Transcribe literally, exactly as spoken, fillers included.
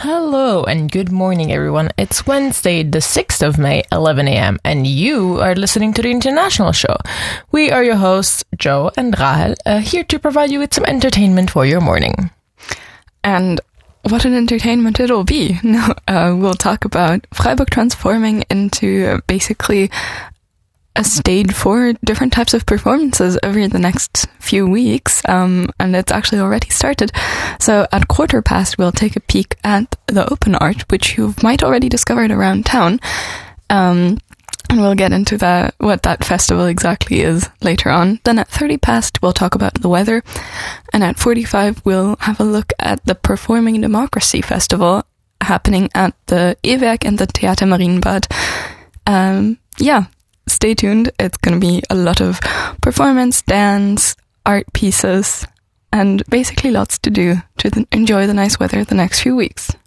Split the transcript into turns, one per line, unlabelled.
Hello and good morning, everyone. It's Wednesday, the sixth of May, eleven a.m., and you are listening to the International Show. We are your hosts, Joe and Rahel, uh, here to provide you with some entertainment for your morning.
And what an entertainment it'll be. Now, uh, we'll talk about Freiburg transforming into uh, basically a stage for different types of performances over the next few weeks, um, and it's actually already started. So at quarter past, we'll take a peek at the Open Art, which you might already discovered around town, um, and we'll get into that, what that festival exactly is later on. Then at thirty past, we'll talk about the weather, and at forty-five, we'll have a look at the Performing Democracy Festival happening at the E-Werk and the Theater Marienbad. Um, yeah. Stay tuned. It's going to be a lot of performance, dance, art pieces, and basically lots to do to th- enjoy the nice weather the next few weeks.